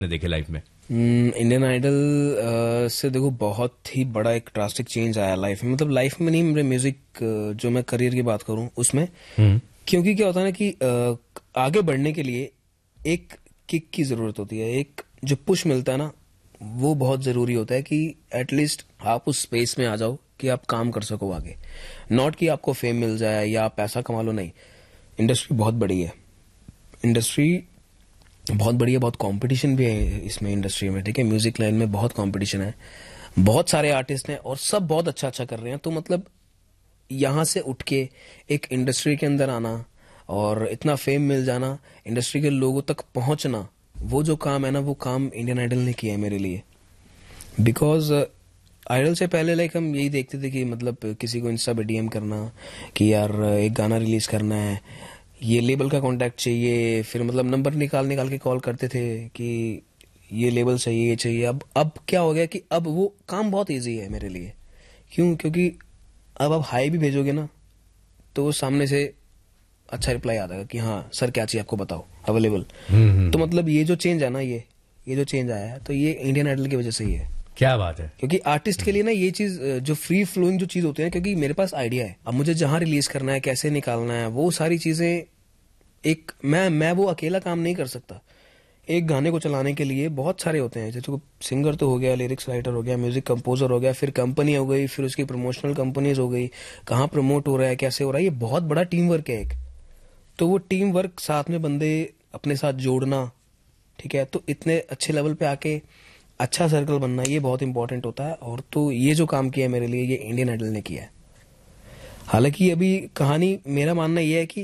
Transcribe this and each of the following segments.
ने देखे लाइफ में? इंडियन आइडल से देखो बहुत ही बड़ा एक ड्रास्टिक चेंज आया लाइफ में, मतलब लाइफ में नहीं, मेरे म्यूजिक जो मैं करियर की बात करूं उसमें। क्योंकि क्या होता है ना कि आगे बढ़ने के लिए एक किक की जरूरत होती है, एक जो पुश मिलता है ना वो बहुत जरूरी होता है कि एटलीस्ट आप उस स्पेस में आ जाओ कि आप काम कर सको आगे, नॉट कि आपको फेम मिल जाए या आप पैसा कमा लो। नहीं, इंडस्ट्री बहुत बड़ी है, इंडस्ट्री बहुत बढ़िया, बहुत कंपटीशन भी है इसमें इंडस्ट्री में, ठीक है। म्यूजिक लाइन में बहुत कंपटीशन है, बहुत सारे आर्टिस्ट हैं और सब बहुत अच्छा अच्छा कर रहे हैं। तो मतलब यहां से उठ के एक इंडस्ट्री के अंदर आना और इतना फेम मिल जाना, इंडस्ट्री के लोगों तक पहुंचना, वो जो काम है ना वो काम इंडियन आइडल ने किया है मेरे लिए। बिकॉज आइडल से पहले लाइक हम यही देखते थे कि मतलब किसी को इंस्टा पे डीएम करना कि यार एक गाना रिलीज करना है, ये लेबल का कांटेक्ट चाहिए, फिर मतलब नंबर निकाल निकाल के कॉल करते थे कि ये लेबल चाहिए, ये चाहिए। अब क्या हो गया कि अब वो काम बहुत इजी है मेरे लिए। क्यों? क्योंकि अब आप हाई भी भेजोगे ना तो सामने से अच्छा रिप्लाई आ जाएगा कि हाँ सर क्या चाहिए आपको बताओ, अवेलेबल। तो मतलब ये जो चेंज है ना, ये जो चेंज आया है तो ये इंडियन आइडल की वजह से ही है। क्या बात है। क्योंकि आर्टिस्ट के लिए ना ये चीज जो फ्री फ्लोइंग जो चीज होती है, क्योंकि मेरे पास आइडिया है, अब मुझे जहां रिलीज करना है, कैसे निकालना है, वो सारी चीजें एक मैं वो अकेला काम नहीं कर सकता। एक गाने को चलाने के लिए बहुत सारे होते हैं, जैसे सिंगर तो हो गया, लिरिक्स राइटर हो गया, म्यूजिक कंपोजर हो गया, फिर कंपनी हो गई, फिर उसकी प्रमोशनल कंपनीज हो गई, कहाँ प्रमोट हो रहा है, कैसे हो रहा है, ये बहुत बड़ा टीम वर्क है एक। तो वो टीम वर्क साथ में बंदे अपने साथ जोड़ना, ठीक है, तो इतने अच्छे लेवल पे आके अच्छा सर्कल बनना, ये बहुत इंपॉर्टेंट होता है। और तो ये जो काम किया है मेरे लिए, ये इंडियन आइडल ने किया है। हालांकि अभी कहानी, मेरा मानना यह है कि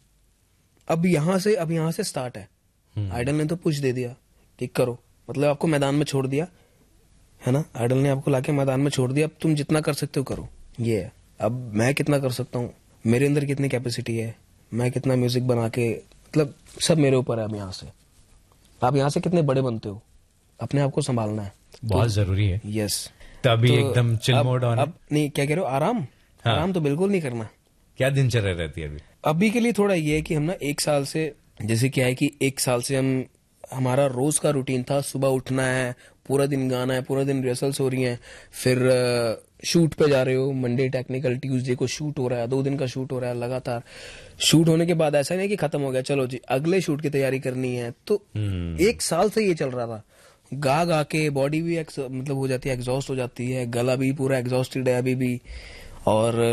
अब यहां से स्टार्ट है। आइडल ने तो पुश दे दिया कि करो, मतलब आपको मैदान में छोड़ दिया है ना, आइडल ने आपको लाके मैदान में छोड़ दिया, अब तुम जितना कर सकते हो करो। ये है, अब मैं कितना कर सकता हूँ, मेरे अंदर कितनी कैपेसिटी है, मैं कितना म्यूजिक बना के, मतलब सब मेरे ऊपर है। अब यहाँ से आप यहाँ से कितने बड़े बनते हो, अपने आप को संभालना है, बहुत जरूरी है। यस। तभी तो एकदम चिल मोड ऑन है। अब नहीं, क्या कह रहे हो, आराम? हाँ। आराम तो बिल्कुल नहीं करना। क्या दिनचर्या रहती है अभी के लिए थोड़ा ये है कि हम ना एक साल से, जैसे क्या है कि एक साल से हमारा रोज का रूटीन था, सुबह उठना है, पूरा दिन गाना है, पूरा दिन रिहर्सल्स हो रही हैं, फिर शूट पे जा रहे हो, मंडे टेक्निकल, ट्यूसडे को शूट हो रहा है, 2 दिन का शूट हो रहा है लगातार। शूट होने के बाद ऐसा नहीं कि खत्म हो गया, चलो जी अगले शूट की तैयारी करनी है। तो एक साल से ये चल रहा था, गा गा के बॉडी भी मतलब हो जाती है, एग्जॉस्ट हो जाती है, गला भी पूरा एग्जॉस्टेड है अभी भी। और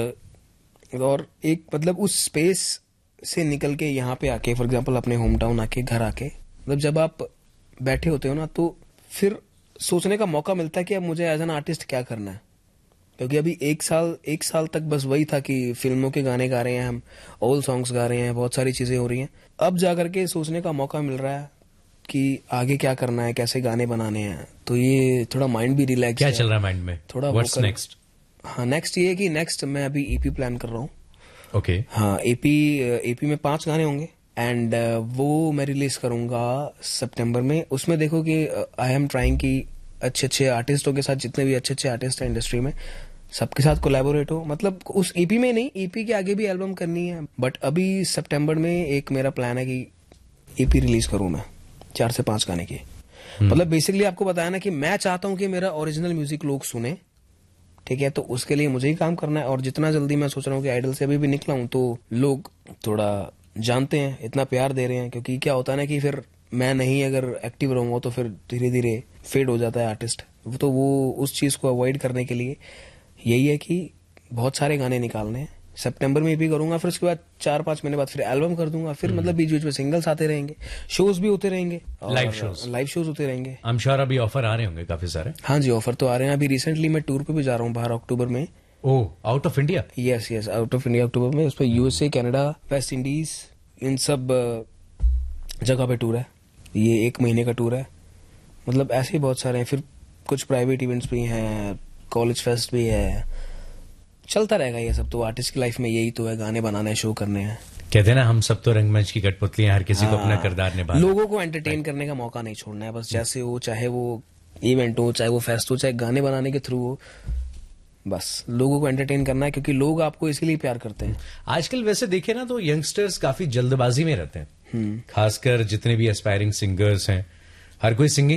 एक मतलब उस स्पेस से निकल के यहाँ पे आके, फॉर एग्जांपल अपने होम टाउन आके, घर आके, मतलब जब आप बैठे होते हो ना तो फिर सोचने का मौका मिलता है कि अब मुझे एज एन आर्टिस्ट क्या करना है। क्योंकि अभी एक साल तक बस वही था कि फिल्मों के गाने गा रहे हैं हम, ओल्ड सॉन्ग्स गा रहे हैं, बहुत सारी चीजें हो रही हैं। अब जाकर के सोचने का मौका मिल रहा है कि आगे क्या करना है, कैसे गाने बनाने हैं। तो ये थोड़ा माइंड भी रिलैक्स क्या चल रहा है माइंड में, थोड़ा व्हाट्स नेक्स्ट? हाँ, नेक्स्ट ये है कि नेक्स्ट मैं अभी ईपी प्लान कर रहा हूँ। ओके। हाँ, एपी में 5 गाने होंगे एंड वो मैं रिलीज करूंगा सितंबर में। उसमें देखो कि आई एम ट्राइंग कि अच्छे अच्छे आर्टिस्टों के साथ, जितने भी अच्छे अच्छे आर्टिस्ट हैं इंडस्ट्री में, सबके साथ कोलैबोरेट हो। मतलब उस ईपी में नहीं, ईपी के आगे भी एल्बम करनी है, बट अभी सितंबर में एक मेरा प्लान है कि ईपी रिलीज करूं मैं 4 से 5 गाने की। मतलब बेसिकली आपको बताया ना कि मैं चाहता हूं कि मेरा ओरिजिनल म्यूजिक लोग सुने, ठीक है, तो उसके लिए मुझे ही काम करना है। और जितना जल्दी मैं सोच रहा हूँ कि आइडल से अभी भी निकला हूँ तो लोग थोड़ा जानते हैं, इतना प्यार दे रहे हैं। क्योंकि क्या होता है ना कि फिर मैं नहीं अगर एक्टिव रहूंगा तो फिर धीरे धीरे फेड हो जाता है आर्टिस्ट। तो वो उस चीज को अवॉइड करने के लिए यही है कि बहुत सारे गाने निकालने हैं। सितंबर में भी करूंगा, फिर उसके बाद 4-5 महीने बाद फिर एल्बम कर दूंगा, फिर मतलब बीच बीच में सिंगल्स आते रहेंगे, शोज भी होते रहेंगे, लाइव शोज होते रहेंगे। आई एम श्योर अभी ऑफर आ रहे होंगे काफी सारे। हाँ जी, ऑफर तो आ रहे हैं। अभी रिसेंटली मैं टूर पे भी जा रहा हूँ बाहर, अक्टूबर में। ओह, out of India? Yes, out of India अक्टूबर में। उस पर यूएसए, कनाडा, वेस्ट इंडीज, इन सब जगह पे टूर है। ये 1 महीने का टूर है। मतलब ऐसे ही बहुत सारे हैं। फिर कुछ प्राइवेट इवेंट्स भी हैं, कॉलेज फेस्ट भी है, चलता रहेगा ये सब। तो आर्टिस्ट की लाइफ में यही तो है, गाने बनाने, शो करने हैं। कहते हैं ना, हम सब तो रंगमंच की कठपुतली हैं, हर किसी को अपना किरदार निभाना। लोगों को एंटरटेन करने का मौका नहीं छोड़ना है बस, जैसे हो, चाहे वो इवेंट हो, चाहे वो फेस्ट हो, चाहे गाने बनाने के थ्रू हो, बस लोगों को एंटरटेन करना है। क्योंकि लोग आपको इसीलिए प्यार करते हैं। आजकल वैसे देखे ना तो यंगस्टर्स काफी जल्दबाजी में रहते हैं, खासकर जितने भी एस्पायरिंग सिंगर्स हैं। हर कोई सिंगिंग